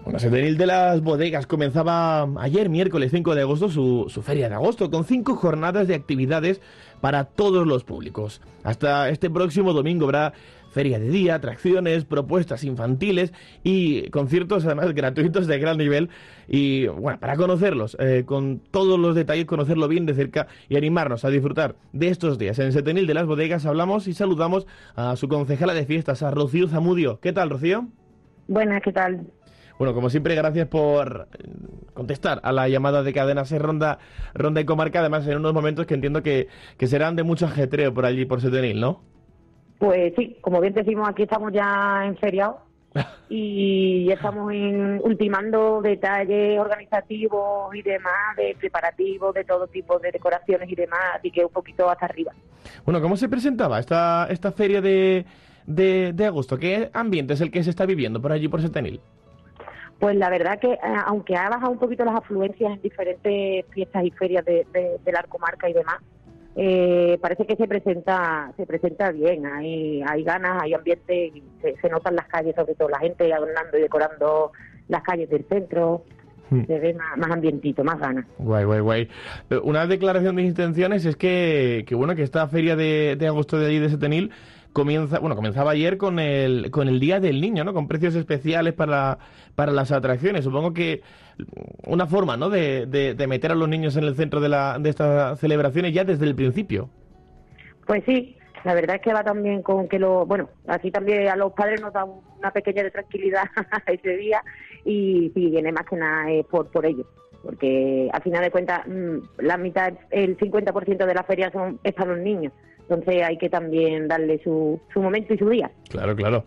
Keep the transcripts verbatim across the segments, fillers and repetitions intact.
Bueno, Setenil de las Bodegas comenzaba ayer, miércoles cinco de agosto, su, su feria de agosto, con cinco jornadas de actividades para todos los públicos. Hasta este próximo domingo habrá feria de día, atracciones, propuestas infantiles y conciertos además gratuitos de gran nivel. Y bueno, para conocerlos, eh, con todos los detalles, conocerlo bien de cerca y animarnos a disfrutar de estos días. En Setenil de las Bodegas hablamos y saludamos a su concejala de fiestas, a Rocío Zamudio. ¿Qué tal, Rocío? Buenas, ¿qué tal? Bueno, como siempre, gracias por contestar a la llamada de Cadena Ser Ronda, Ronda y Comarca, además en unos momentos que entiendo que, que serán de mucho ajetreo por allí, por Setenil, ¿no? Pues sí, como bien decimos, aquí estamos ya en feriado y estamos en, ultimando detalles organizativos y demás, de preparativos, de todo tipo de decoraciones y demás, así que un poquito hasta arriba. Bueno, ¿cómo se presentaba esta, esta feria de, de, de agosto? ¿Qué ambiente es el que se está viviendo por allí, por Setenil? Pues la verdad que, eh, aunque ha bajado un poquito las afluencias en diferentes fiestas y ferias de, de, de la comarca y demás, eh, parece que se presenta se presenta bien, hay hay ganas, hay ambiente, y se, se notan las calles, sobre todo la gente adornando y decorando las calles del centro, hmm. se ve más, más ambientito, más ganas. Guay, guay, guay. Una declaración de intenciones es que, que bueno, que esta feria de, de agosto de allí de Setenil comienza, bueno, comenzaba ayer con el con el Día del Niño, ¿no? Con precios especiales para, para las atracciones. Supongo que una forma, ¿no? De, de, de meter a los niños en el centro de, la, de estas celebraciones ya desde el principio. Pues sí, la verdad es que va también con que lo, bueno, así también a los padres nos da una pequeña de tranquilidad ese día y sí, viene más que nada eh, por, por ello. Porque al final de cuentas la mitad, el cincuenta por ciento de la feria son, es para los niños. Entonces hay que también darle su, su momento y su día. Claro, claro.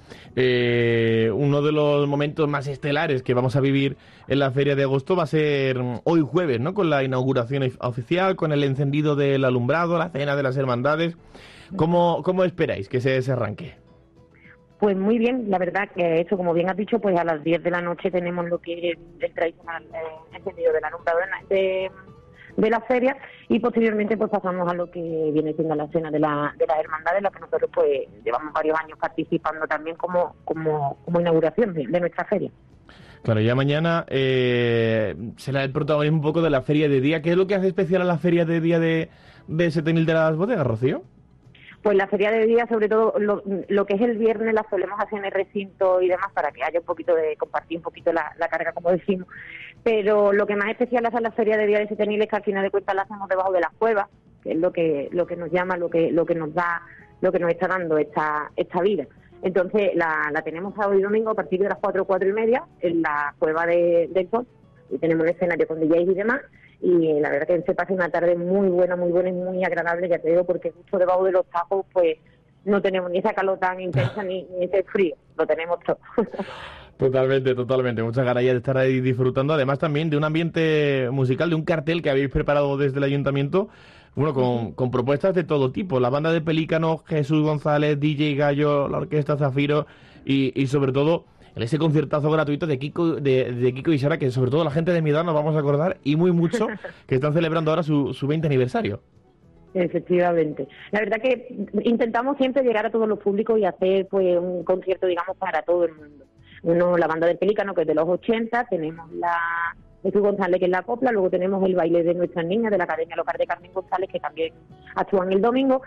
Eh, uno de los momentos más estelares que vamos a vivir en la Feria de Agosto va a ser hoy jueves, ¿no? Con la inauguración oficial, con el encendido del alumbrado, la cena de las hermandades. ¿Cómo, cómo esperáis que se, se arranque? Pues muy bien, la verdad que eso, como bien has dicho, pues a las diez de la noche tenemos lo que es el tradicional eh, encendido del alumbrado de... de la feria y posteriormente pues pasamos a lo que viene siendo la cena de la de las hermandades, en la que nosotros pues llevamos varios años participando también como como, como inauguración de, de nuestra feria. Claro, ya mañana eh, será el protagonismo un poco de la feria de día. ¿Qué es lo que hace especial a la feria de día de, de Setenil de las Bodegas, Rocío? Pues la feria de día, sobre todo lo, lo que es el viernes, la solemos hacer en el recinto y demás para que haya un poquito de compartir un poquito la, la carga, como decimos. Pero lo que más especial hace la feria de día de Setenil es que al final de cuentas la hacemos debajo de las cuevas, que es lo que lo que nos llama, lo que lo que nos da, lo que nos está dando esta esta vida. Entonces la, la tenemos sábado y domingo a partir de las cuatro, cuatro y media en la cueva de, del Sol, y tenemos un escenario con D Js y demás. Y la verdad que se pasa una tarde muy buena, muy buena y muy agradable, ya te digo, porque justo debajo de los tajos, pues no tenemos ni esa calor tan intensa ni, ni ese frío, lo tenemos todo. Totalmente, totalmente. Muchas ganas ya de estar ahí disfrutando, además también de un ambiente musical, de un cartel que habéis preparado desde el ayuntamiento, bueno, con, con propuestas de todo tipo. La banda de Pelícano, Jesús González, D J Gallo, la Orquesta Zafiro y, y sobre todo ese conciertazo gratuito de Kiko de, de Kiko y Sara, que sobre todo la gente de mi edad nos vamos a acordar, y muy mucho, que están celebrando ahora su, su veinte aniversario. Efectivamente. La verdad que intentamos siempre llegar a todos los públicos y hacer pues un concierto, digamos, para todo el mundo. Uno, la banda del Pelícano, que es de los ochenta, tenemos la Jesús González, que es la copla, luego tenemos el baile de nuestras niñas de la Academia Local de Carmen González, que también actúan el domingo.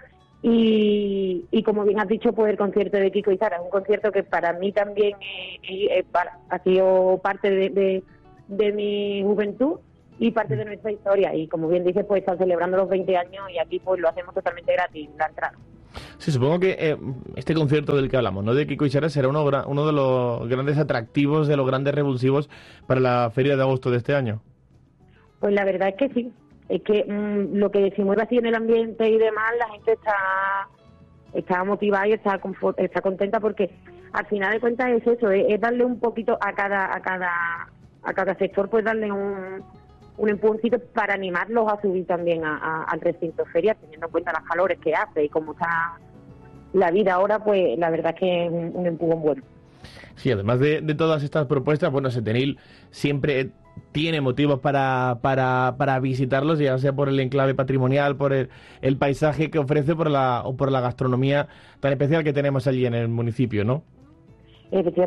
Y, y como bien has dicho, pues el concierto de Kiko y Sara es un concierto que para mí también eh, eh, para, ha sido parte de, de, de mi juventud y parte de nuestra historia. Y como bien dices, pues están celebrando los veinte años y aquí pues lo hacemos totalmente gratis, la entrada. Sí, supongo que eh, este concierto del que hablamos, ¿no? De Kiko y Sara, será uno, uno de los grandes atractivos, de los grandes revulsivos para la feria de agosto de este año. Pues la verdad es que sí. Es que mmm, lo que se mueve así en el ambiente y demás, la gente está está motivada y está confort, está contenta, porque al final de cuentas es eso, es, es darle un poquito a cada a cada a cada sector, pues darle un, un empujoncito para animarlos a subir también a, a, al recinto feria, teniendo en cuenta las calores que hace y cómo está la vida ahora, pues la verdad es que es un, un empujón bueno. Sí, además de, de todas estas propuestas, bueno, Setenil siempre tiene motivos para, para, para visitarlos, ya sea por el enclave patrimonial, por el, el paisaje que ofrece, por la, o por la gastronomía tan especial que tenemos allí en el municipio, ¿no? Efectivamente.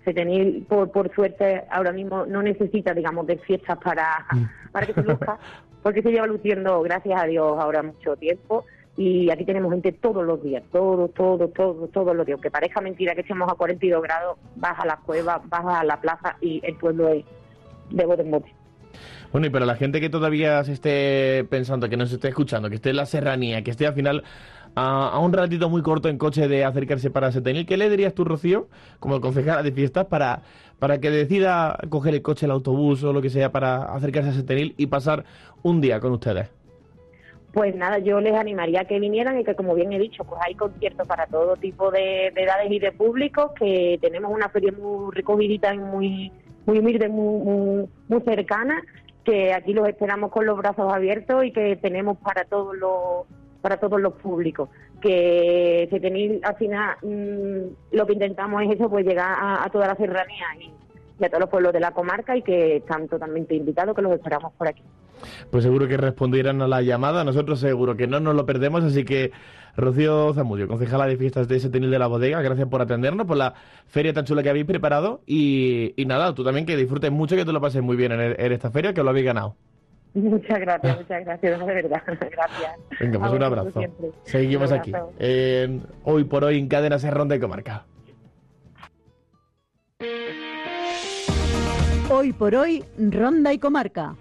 Setenil, por, por suerte, ahora mismo no necesita, digamos, de fiestas para, para que se luzca, porque se lleva luciendo, gracias a Dios, ahora mucho tiempo. Y aquí tenemos gente todos los días, todos, todos, todos, todos los días. Aunque parezca mentira que estemos a cuarenta y dos grados, vas a la cueva, vas a la plaza y el pueblo es de bote en bote. Bueno, y para la gente que todavía se esté pensando, que nos esté escuchando, que esté en la serranía, que esté al final a, a un ratito muy corto en coche de acercarse para Setenil, ¿qué le dirías tú, Rocío, como concejala de fiestas, para, para que decida coger el coche, el autobús o lo que sea para acercarse a Setenil y pasar un día con ustedes? Pues nada, yo les animaría a que vinieran y que, como bien he dicho, pues hay conciertos para todo tipo de, de edades y de públicos, que tenemos una feria muy recogidita y muy muy humilde, muy, muy, muy cercana, que aquí los esperamos con los brazos abiertos y que tenemos para todos los para todos los públicos. Que Setenil, al final, mmm, lo que intentamos es eso, pues llegar a, a toda la serranía y, y a todos los pueblos de la comarca, y que están totalmente invitados, que los esperamos por aquí. Pues seguro que responderán a la llamada, nosotros seguro que no nos lo perdemos, así que Rocío Zamudio, concejala de fiestas de Setenil de la Bodega, gracias por atendernos, por la feria tan chula que habéis preparado, y, y nada, tú también que disfrutes mucho, que te lo pases muy bien en, el, en esta feria, que lo habéis ganado. Muchas gracias, muchas gracias, de verdad, gracias. Venga, pues un abrazo. Seguimos un abrazo. Aquí, en Hoy por Hoy en Cadena Ser Ronda y Comarca. Hoy por Hoy, Ronda y Comarca.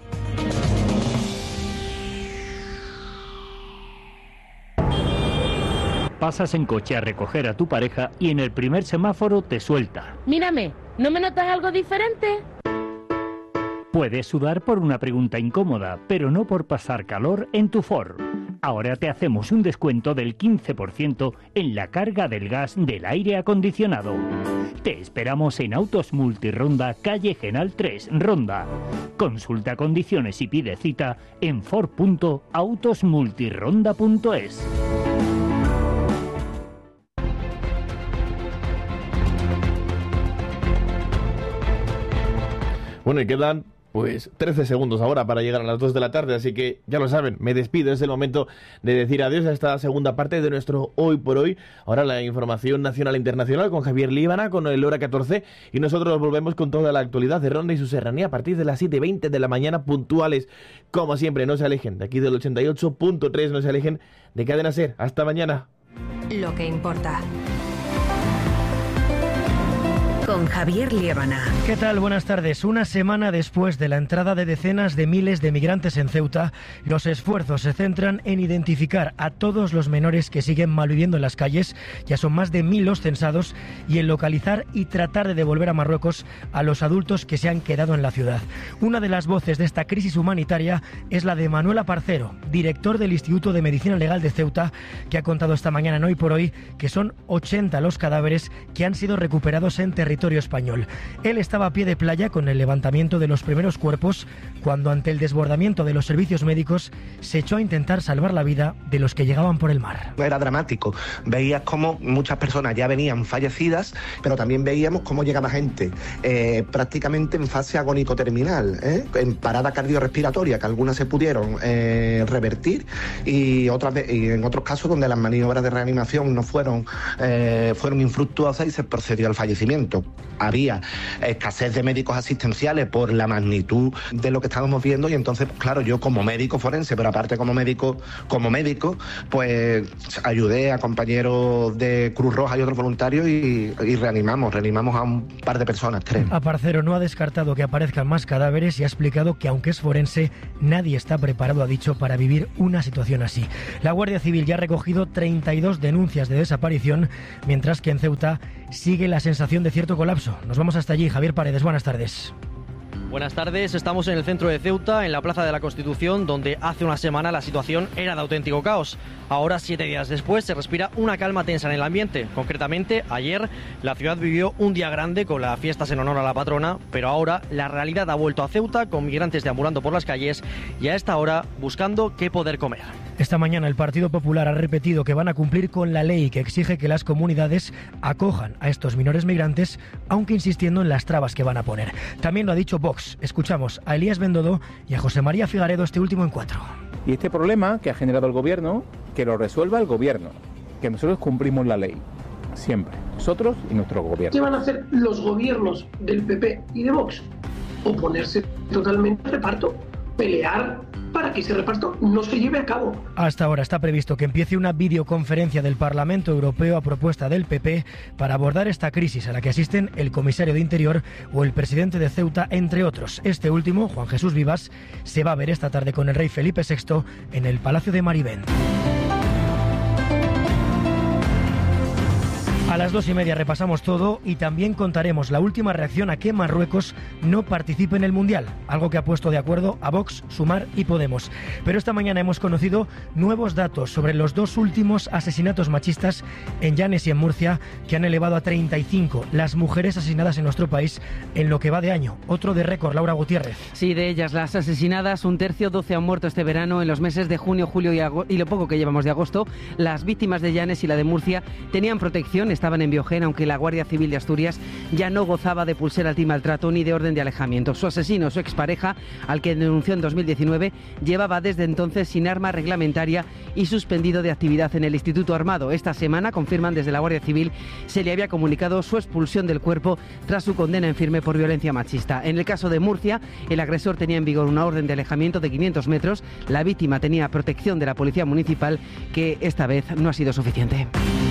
Pasas en coche a recoger a tu pareja y en el primer semáforo te suelta. Mírame, ¿no me notas algo diferente? Puedes sudar por una pregunta incómoda, pero no por pasar calor en tu Ford. Ahora te hacemos un descuento del quince por ciento en la carga del gas del aire acondicionado. Te esperamos en Autos Multironda, calle Genal tres, Ronda. Consulta condiciones y pide cita en ford punto autos multironda punto es. Bueno, y quedan pues trece segundos ahora para llegar a las dos de la tarde, así que ya lo saben, me despido, es el momento de decir adiós a esta segunda parte de nuestro Hoy por Hoy. Ahora la información nacional e internacional con Javier Líbana, con el Hora catorce, y nosotros volvemos con toda la actualidad de Ronda y su serranía a partir de las siete y veinte de la mañana, puntuales. Como siempre, no se alejen de aquí del ochenta y ocho punto tres, no se alejen de Cadena Ser. Hasta mañana. Lo que importa. Con Javier Líbana. ¿Qué tal? Buenas tardes. Una semana después de la entrada de decenas de miles de migrantes en Ceuta, los esfuerzos se centran en identificar a todos los menores que siguen malviviendo en las calles, ya son más de mil los censados, y en localizar y tratar de devolver a Marruecos a los adultos que se han quedado en la ciudad. Una de las voces de esta crisis humanitaria es la de Manuel Aparcero, director del Instituto de Medicina Legal de Ceuta, que ha contado esta mañana en Hoy por Hoy que son ochenta los cadáveres que han sido recuperados en territorio español. Él estaba a pie de playa con el levantamiento de los primeros cuerpos cuando, ante el desbordamiento de los servicios médicos, se echó a intentar salvar la vida de los que llegaban por el mar. Era dramático. Veías cómo muchas personas ya venían fallecidas, pero también veíamos cómo llegaba gente eh, prácticamente en fase agónico-terminal, ¿eh? en parada cardiorrespiratoria, que algunas se pudieron eh, revertir, y otras y en otros casos donde las maniobras de reanimación no fueron, eh, fueron infructuosas y se procedió al fallecimiento. Había escasez de médicos asistenciales por la magnitud de lo que estábamos viendo, y entonces, claro, yo como médico forense, pero aparte como médico, como médico, pues ayudé a compañeros de Cruz Roja y otros voluntarios y, y reanimamos, reanimamos a un par de personas, tres. Aparcero no ha descartado que aparezcan más cadáveres y ha explicado que, aunque es forense, nadie está preparado, ha dicho, para vivir una situación así. La Guardia Civil ya ha recogido treinta y dos denuncias de desaparición, mientras que en Ceuta sigue la sensación de cierto colapso. Nos vamos hasta allí. Javier Paredes, buenas tardes. Buenas tardes, estamos en el centro de Ceuta, en la Plaza de la Constitución, donde hace una semana la situación era de auténtico caos. Ahora, siete días después, se respira una calma tensa en el ambiente. Concretamente, ayer la ciudad vivió un día grande con las fiestas en honor a la patrona, pero ahora la realidad ha vuelto a Ceuta, con migrantes deambulando por las calles y a esta hora buscando qué poder comer. Esta mañana el Partido Popular ha repetido que van a cumplir con la ley que exige que las comunidades acojan a estos menores migrantes, aunque insistiendo en las trabas que van a poner. También lo ha dicho Vox. Escuchamos a Elías Bendodo y a José María Figaredo, este último en cuatro. Y este problema que ha generado el gobierno, que lo resuelva el gobierno, que nosotros cumplimos la ley. siempre, nosotros y nuestro gobierno. ¿Qué van a hacer los gobiernos del P P y de Vox? Oponerse totalmente al reparto, pelear para que ese reparto no se lleve a cabo. Hasta ahora está previsto que empiece una videoconferencia del Parlamento Europeo a propuesta del P P para abordar esta crisis a la que asisten el comisario de Interior o el presidente de Ceuta, entre otros. Este último, Juan Jesús Vivas, se va a ver esta tarde con el rey Felipe sexto en el Palacio de Marivent. A las dos y media repasamos todo y también contaremos la última reacción a que Marruecos no participe en el Mundial, algo que ha puesto de acuerdo a Vox, Sumar y Podemos. Pero esta mañana hemos conocido nuevos datos sobre los dos últimos asesinatos machistas en Llanes y en Murcia, que han elevado a treinta y cinco las mujeres asesinadas en nuestro país en lo que va de año. Otro de récord, Laura Gutiérrez. Sí, de ellas las asesinadas, un tercio, doce han muerto este verano. En los meses de junio, julio y, y lo poco que llevamos de agosto, las víctimas de Llanes y la de Murcia tenían protección, estaban en Biogen, aunque la Guardia Civil de Asturias ya no gozaba de pulsera antimaltrato ni de orden de alejamiento. Su asesino, su expareja, al que denunció en dos mil diecinueve, llevaba desde entonces sin arma reglamentaria y suspendido de actividad en el Instituto Armado. Esta semana, confirman desde la Guardia Civil, se le había comunicado su expulsión del cuerpo tras su condena en firme por violencia machista. En el caso de Murcia, el agresor tenía en vigor una orden de alejamiento de quinientos metros. La víctima tenía protección de la Policía Municipal, que esta vez no ha sido suficiente.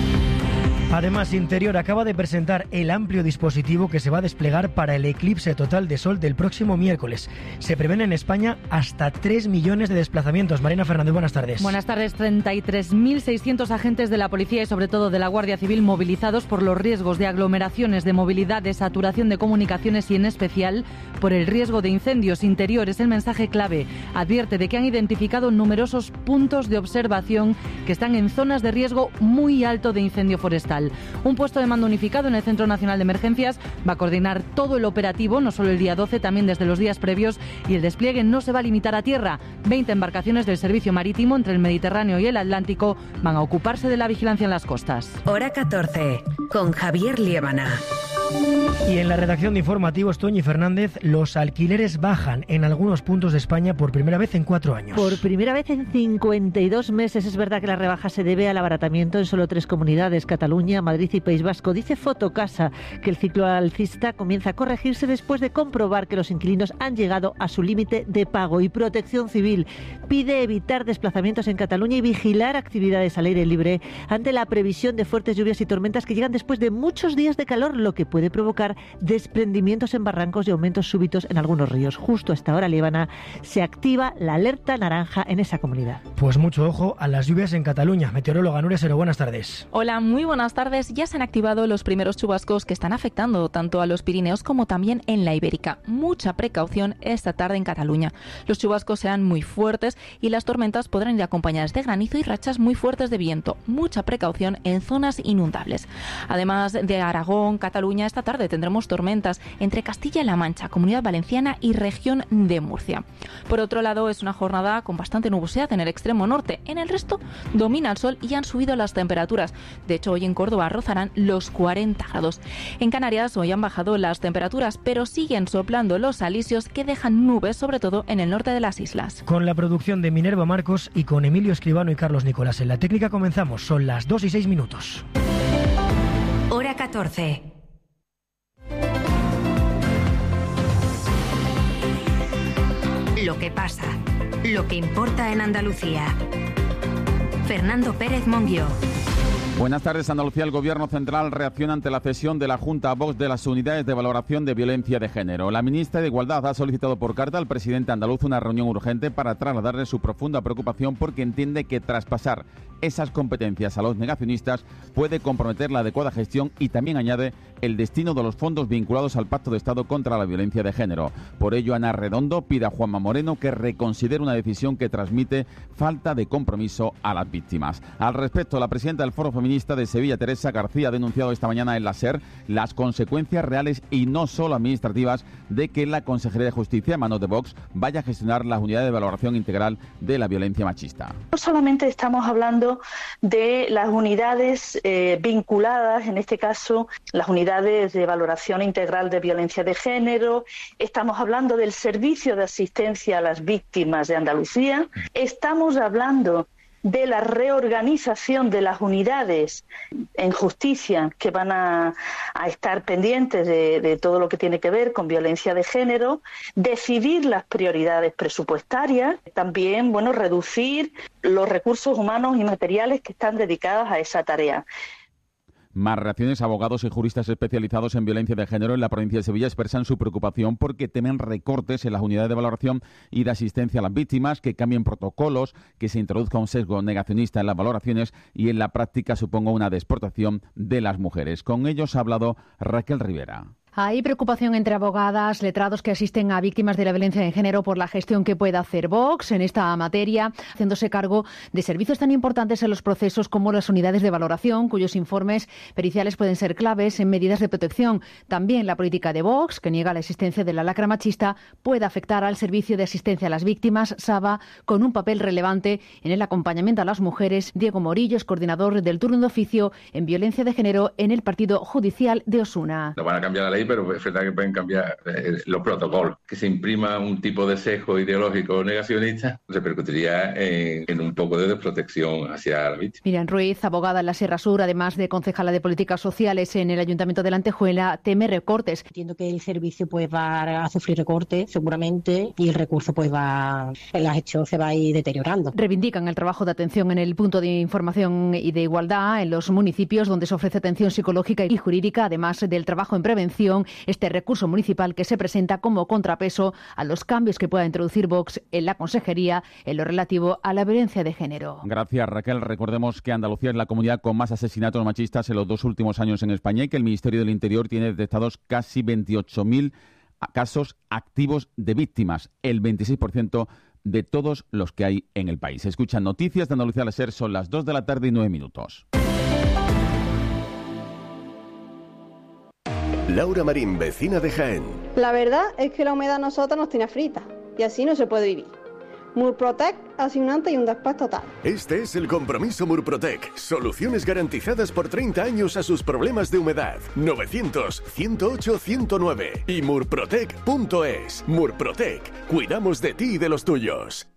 Además, Interior acaba de presentar el amplio dispositivo que se va a desplegar para el eclipse total de sol del próximo miércoles. Se prevén en España hasta tres millones de desplazamientos. Marina Fernández, buenas tardes. Buenas tardes. treinta y tres mil seiscientos agentes de la Policía y sobre todo de la Guardia Civil movilizados por los riesgos de aglomeraciones, de movilidad, de saturación de comunicaciones y en especial por el riesgo de incendios. Interior es el mensaje clave. Advierte de que han identificado numerosos puntos de observación que están en zonas de riesgo muy alto de incendio forestal. Un puesto de mando unificado en el Centro Nacional de Emergencias va a coordinar todo el operativo, no solo el día doce, también desde los días previos, y el despliegue no se va a limitar a tierra. veinte embarcaciones del servicio marítimo entre el Mediterráneo y el Atlántico van a ocuparse de la vigilancia en las costas. Hora catorce, con Javier Liébana. Y en la redacción de informativos, Toñi Fernández, los alquileres bajan en algunos puntos de España por primera vez en cuatro años. Por primera vez en cincuenta y dos meses. Es verdad que la rebaja se debe al abaratamiento en solo tres comunidades, Cataluña, Madrid y País Vasco. Dice Fotocasa que el ciclo alcista comienza a corregirse después de comprobar que los inquilinos han llegado a su límite de pago. Y Protección Civil pide evitar desplazamientos en Cataluña y vigilar actividades al aire libre ante la previsión de fuertes lluvias y tormentas que llegan después de muchos días de calor, lo que puede provocar desprendimientos en barrancos y aumentos súbitos en algunos ríos. Justo a esta hora, Líbana, se activa la alerta naranja en esa comunidad. Pues mucho ojo a las lluvias en Cataluña. Meteoróloga Nuria Sero, buenas tardes. Hola, muy buenas tardes. Ya se han activado los primeros chubascos que están afectando tanto a los Pirineos como también en la Ibérica. Mucha precaución esta tarde en Cataluña. Los chubascos serán muy fuertes y las tormentas podrán ir acompañadas de granizo y rachas muy fuertes de viento. Mucha precaución en zonas inundables. Además de Aragón, Cataluña, esta tarde tendremos tormentas entre Castilla-La Mancha, Comunidad Valenciana y región de Murcia. Por otro lado, es una jornada con bastante nubosidad en el extremo norte. En el resto domina el sol y han subido las temperaturas. De hecho, hoy en Córdoba rozarán los cuarenta grados. En Canarias hoy han bajado las temperaturas, pero siguen soplando los alisios que dejan nubes, sobre todo en el norte de las islas. Con la producción de Minerva Marcos y con Emilio Escribano y Carlos Nicolás en la técnica comenzamos. Son las dos y seis minutos. Hora catorce. Lo que pasa, lo que importa en Andalucía. Fernando Pérez Monguió. Buenas tardes, Andalucía. El Gobierno Central reacciona ante la cesión de la Junta a Vox de las unidades de valoración de violencia de género. La ministra de Igualdad ha solicitado por carta al presidente andaluz una reunión urgente para trasladarle su profunda preocupación porque entiende que traspasar esas competencias a los negacionistas puede comprometer la adecuada gestión y también añade el destino de los fondos vinculados al Pacto de Estado contra la violencia de género. Por ello, Ana Redondo pide a Juanma Moreno que reconsidere una decisión que transmite falta de compromiso a las víctimas. Al respecto, la presidenta del Foro Feminista de Sevilla, Teresa García, ha denunciado esta mañana en la SER las consecuencias reales y no solo administrativas de que la Consejería de Justicia, en manos de Vox, vaya a gestionar las unidades de valoración integral de la violencia machista. No solamente estamos hablando de las unidades eh, vinculadas, en este caso, las unidades de valoración integral de violencia de género, estamos hablando del servicio de asistencia a las víctimas de Andalucía, estamos hablando de la reorganización de las unidades en justicia que van a, a estar pendientes de, de todo lo que tiene que ver con violencia de género, decidir las prioridades presupuestarias, también, bueno, reducir los recursos humanos y materiales que están dedicados a esa tarea. Más reacciones. Abogados y juristas especializados en violencia de género en la provincia de Sevilla expresan su preocupación porque temen recortes en las unidades de valoración y de asistencia a las víctimas, que cambien protocolos, que se introduzca un sesgo negacionista en las valoraciones y en la práctica suponga una desportación de las mujeres. Con ellos ha hablado Raquel Rivera. Hay preocupación entre abogadas, letrados que asisten a víctimas de la violencia de género por la gestión que pueda hacer Vox en esta materia, haciéndose cargo de servicios tan importantes en los procesos como las unidades de valoración, cuyos informes periciales pueden ser claves en medidas de protección. También la política de Vox, que niega la existencia de la lacra machista, puede afectar al servicio de asistencia a las víctimas, Saba, con un papel relevante en el acompañamiento a las mujeres. Diego Morillo es coordinador del turno de oficio en violencia de género en el Partido Judicial de Osuna. No van a cambiar la ley, pero es verdad que pueden cambiar eh, los protocolos. Que se imprima un tipo de sesgo ideológico negacionista repercutiría en, en un poco de desprotección hacia la víctima. Miriam Ruiz, abogada en la Sierra Sur, además de concejala de Políticas Sociales en el Ayuntamiento de la Antejuela, teme recortes. Entiendo que el servicio pues va a sufrir recortes seguramente y el recurso pues va, la gestión se va a ir deteriorando. Reivindican el trabajo de atención en el punto de información y de igualdad en los municipios donde se ofrece atención psicológica y jurídica, además del trabajo en prevención. Este recurso municipal que se presenta como contrapeso a los cambios que pueda introducir Vox en la consejería en lo relativo a la violencia de género. Gracias, Raquel. Recordemos que Andalucía es la comunidad con más asesinatos machistas en los dos últimos años en España y que el Ministerio del Interior tiene detectados casi veintiocho mil casos activos de víctimas, el veintiséis por ciento de todos los que hay en el país. Escuchan Noticias de Andalucía al Ser, son las dos de la tarde y nueve minutos. Laura Marín, vecina de Jaén. La verdad es que la humedad a nosotros nos tiene fritas y así no se puede vivir. Murprotec hace un antes y un después total. Este es el compromiso Murprotec. Soluciones garantizadas por treinta años a sus problemas de humedad. novecientos, ciento ocho, ciento nueve y murprotec punto es. Murprotec. Cuidamos de ti y de los tuyos.